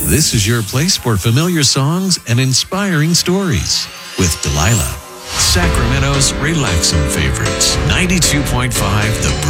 This is your place for familiar songs and inspiring stories with Delilah. Sacramento's relaxing favorites. 92.5 The